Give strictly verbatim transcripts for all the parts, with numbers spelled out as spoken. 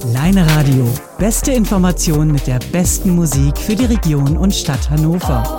Leine Radio. Beste Informationen mit der besten Musik für die Region und Stadt Hannover.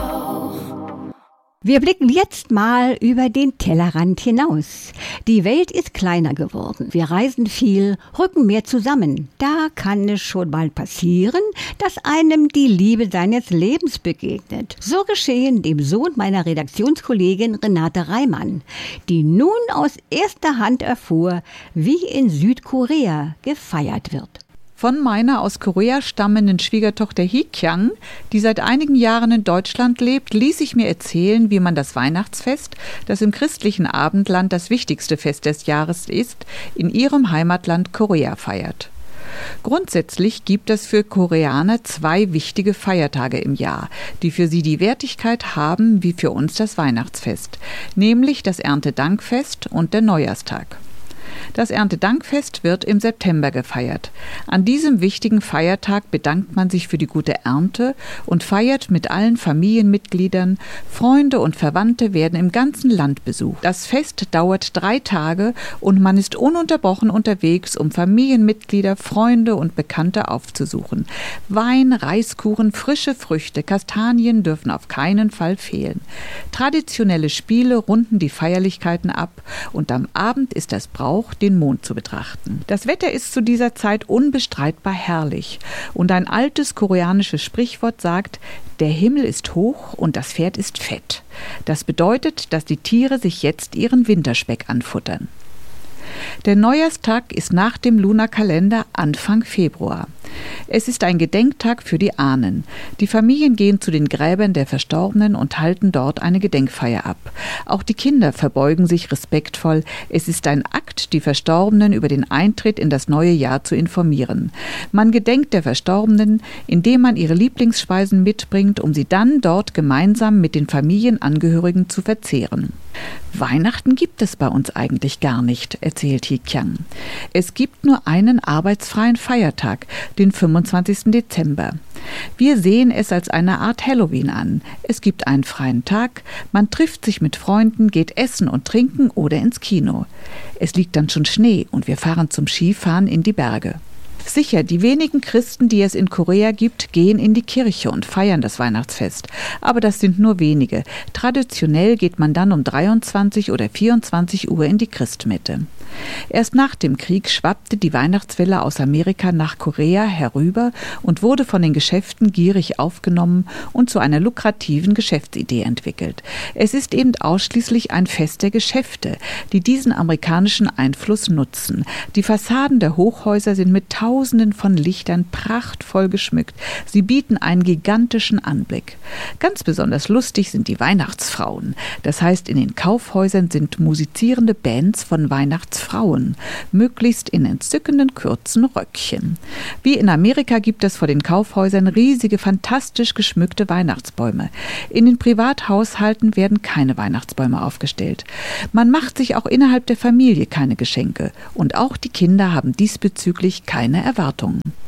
Wir blicken jetzt mal über den Tellerrand hinaus. Die Welt ist kleiner geworden. Wir reisen viel, rücken mehr zusammen. Da kann es schon mal passieren, dass einem die Liebe seines Lebens begegnet. So geschehen dem Sohn meiner Redaktionskollegin Renate Reimann, die nun aus erster Hand erfuhr, wie in Südkorea gefeiert wird. Von meiner aus Korea stammenden Schwiegertochter Hee-kyang, die seit einigen Jahren in Deutschland lebt, ließ ich mir erzählen, wie man das Weihnachtsfest, das im christlichen Abendland das wichtigste Fest des Jahres ist, in ihrem Heimatland Korea feiert. Grundsätzlich gibt es für Koreaner zwei wichtige Feiertage im Jahr, die für sie die Wertigkeit haben wie für uns das Weihnachtsfest, nämlich das Erntedankfest und der Neujahrstag. Das Erntedankfest wird im September gefeiert. An diesem wichtigen Feiertag bedankt man sich für die gute Ernte und feiert mit allen Familienmitgliedern. Freunde und Verwandte werden im ganzen Land besucht. Das Fest dauert drei Tage und man ist ununterbrochen unterwegs, um Familienmitglieder, Freunde und Bekannte aufzusuchen. Wein, Reiskuchen, frische Früchte, Kastanien dürfen auf keinen Fall fehlen. Traditionelle Spiele runden die Feierlichkeiten ab und am Abend ist das Brauch, den Mond zu betrachten. Das Wetter ist zu dieser Zeit unbestreitbar herrlich und ein altes koreanisches Sprichwort sagt, der Himmel ist hoch und das Pferd ist fett. Das bedeutet, dass die Tiere sich jetzt ihren Winterspeck anfuttern. Der Neujahrstag ist nach dem Lunarkalender Anfang Februar. Es ist ein Gedenktag für die Ahnen. Die Familien gehen zu den Gräbern der Verstorbenen und halten dort eine Gedenkfeier ab. Auch die Kinder verbeugen sich respektvoll. Es ist ein Akt, die Verstorbenen über den Eintritt in das neue Jahr zu informieren. Man gedenkt der Verstorbenen, indem man ihre Lieblingsspeisen mitbringt, um sie dann dort gemeinsam mit den Familienangehörigen zu verzehren. Weihnachten gibt es bei uns eigentlich gar nicht, erzählt Hee-kyang. Es gibt nur einen arbeitsfreien Feiertag, den fünfundzwanzigsten Dezember. Wir sehen es als eine Art Halloween an. Es gibt einen freien Tag, man trifft sich mit Freunden, geht essen und trinken oder ins Kino. Es liegt dann schon Schnee und wir fahren zum Skifahren in die Berge. Sicher, die wenigen Christen, die es in Korea gibt, gehen in die Kirche und feiern das Weihnachtsfest. Aber das sind nur wenige. Traditionell geht man dann um dreiundzwanzig oder vierundzwanzig Uhr in die Christmette. Erst nach dem Krieg schwappte die Weihnachtswelle aus Amerika nach Korea herüber und wurde von den Geschäften gierig aufgenommen und zu einer lukrativen Geschäftsidee entwickelt. Es ist eben ausschließlich ein Fest der Geschäfte, die diesen amerikanischen Einfluss nutzen. Die Fassaden der Hochhäuser sind mit Tausenden von Lichtern prachtvoll geschmückt. Sie bieten einen gigantischen Anblick. Ganz besonders lustig sind die Weihnachtsfrauen. Das heißt, in den Kaufhäusern sind musizierende Bands von Weihnachtsfrauen. Frauen, möglichst in entzückenden kurzen Röckchen. Wie in Amerika gibt es vor den Kaufhäusern riesige, fantastisch geschmückte Weihnachtsbäume. In den Privathaushalten werden keine Weihnachtsbäume aufgestellt. Man macht sich auch innerhalb der Familie keine Geschenke und auch die Kinder haben diesbezüglich keine Erwartungen.